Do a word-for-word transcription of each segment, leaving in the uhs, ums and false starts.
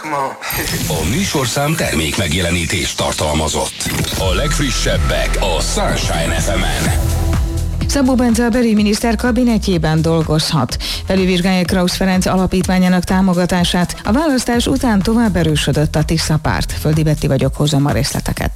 A műsorszám termék megjelenítést tartalmazott. A legfrissebbek a Sunshine ef emen. Szabó Bence a belügyminiszter kabinetjében dolgozhat. Felülvizsgálja Krausz Ferenc alapítványának támogatását. A választás után tovább erősödött a Tisza párt. Földi Betti vagyok, hozom a részleteket.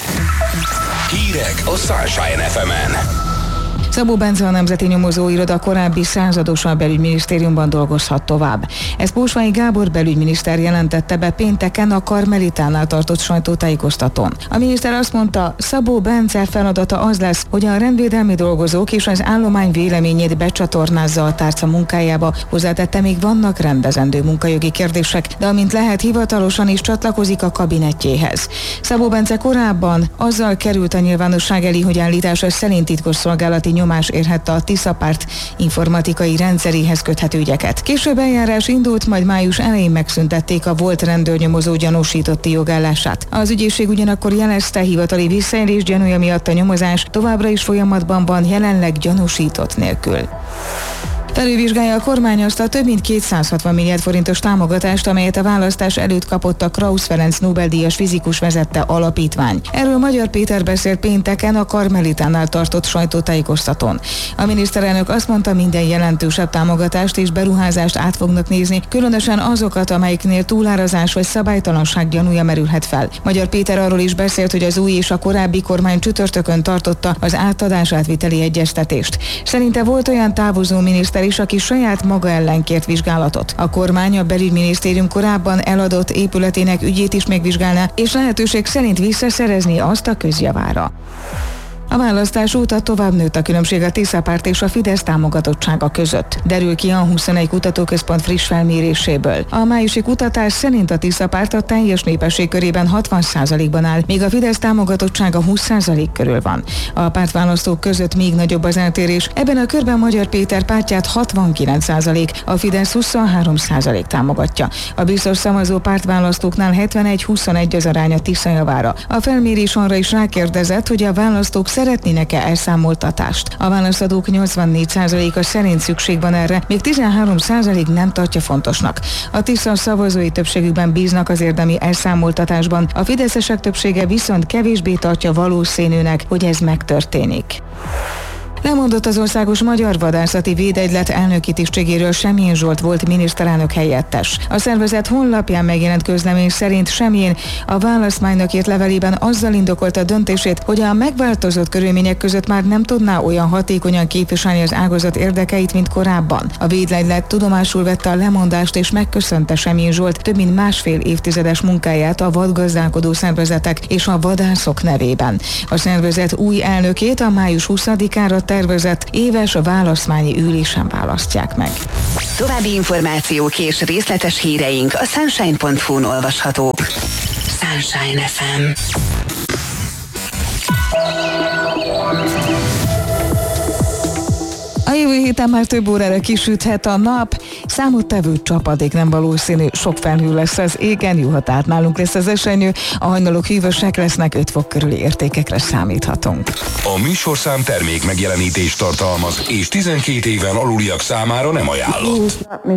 Hírek a Sunshine ef emen. Szabó Bence a Nemzeti Nyomozóiroda korábbi századosa a belügyminisztériumban dolgozhat tovább. Ezt Pósvai Gábor belügyminiszter jelentette be pénteken a Karmelitánál tartott sajtótájékoztatón. A miniszter azt mondta, Szabó Bence feladata az lesz, hogy a rendvédelmi dolgozók és az állomány véleményét becsatornázza a tárca munkájába. Hozzátette, még vannak rendezendő munkajogi kérdések, de amint lehet, hivatalosan is csatlakozik a kabinetjéhez. Szabó Bence korábban azzal került a nyilvánosság elé, hogy állítása szerint titkosszolgálati nyomás érhette a Tisza párt informatikai rendszeréhez köthető ügyeket. Később eljárás indult, majd május elején megszüntették a volt rendőrnyomozó gyanúsítotti jogállását. Az ügyészség ugyanakkor jelezte, hivatali visszaélés gyanúja miatt a nyomozás továbbra is folyamatban van, jelenleg gyanúsított nélkül. Felülvizsgálja a kormány azt a több mint kétszázhatvan milliárd forintos támogatást, amelyet a választás előtt kapott a Krausz Ferenc Nobel-díjas fizikus vezette alapítvány. Erről Magyar Péter beszélt pénteken a Karmelitánál tartott sajtótájékoztatón. A miniszterelnök azt mondta, minden jelentősebb támogatást és beruházást át fognak nézni, különösen azokat, amelyiknél túlárazás vagy szabálytalanság gyanúja merülhet fel. Magyar Péter arról is beszélt, hogy az új és a korábbi kormány csütörtökön tartotta az átadás átviteli egyeztetést. Szerinte volt olyan távozó miniszter is, aki saját maga ellen kért vizsgálatot. A kormány a belügyminisztérium korábban eladott épületének ügyét is megvizsgálná, és lehetőség szerint visszaszerezni azt a közjavára. A választás óta tovább nőtt a különbség a Tisza párt és a Fidesz támogatottsága között. Derül ki a huszonegy kutatóközpont friss felméréséből. A májusi kutatás szerint a Tisza párt a teljes népesség körében hatvan százalékban áll, míg a Fidesz támogatottsága húsz százalék körül van. A pártválasztók között még nagyobb az eltérés. Ebben a körben Magyar Péter pártját hatvankilenc százalék, a Fidesz huszonhárom százalék támogatja. A biztos szavazó pártválasztóknál hetvenegy huszonegy az arány a Tisza javára. A felmérés arra is rákérdezett, hogy a választók szeretnének-e elszámoltatást. A válaszadók nyolcvannégy százaléka szerint szükség van erre, még tizenhárom százalék nem tartja fontosnak. A Tisza szavazói többségükben bíznak az érdemi elszámoltatásban, a fideszesek többsége viszont kevésbé tartja valószínűnek, hogy ez megtörténik. Lemondott az Országos Magyar Vadászati Védegylet elnöki tisztségéről Semjén Zsolt volt miniszterelnök helyettes. A szervezet honlapján megjelent közlemény szerint Semjén a választmánynak írt levelében azzal indokolta döntését, hogy a megváltozott körülmények között már nem tudná olyan hatékonyan képviselni az ágazat érdekeit, mint korábban. A védegylet tudomásul vette a lemondást és megköszönte Semjén Zsolt több mint másfél évtizedes munkáját a vadgazdálkodó szervezetek és a vadászok nevében. A szervezet új elnökét a május huszadikára tervezett éves választmányi ülésen választják meg. További információk és részletes híreink a sunshine pont hu-n olvashatók. Sunshine ef em. A jövő héten már több órára kisüthet a nap, számottevő csapadék nem valószínű, sok felhő lesz az égen, jó, ha tehát nálunk lesz az esernyő, a hajnalok hűvösek lesznek, öt fok körüli értékekre számíthatunk. A műsorszám termék megjelenítést tartalmaz, és tizenkét éven aluliak számára nem ajánlott.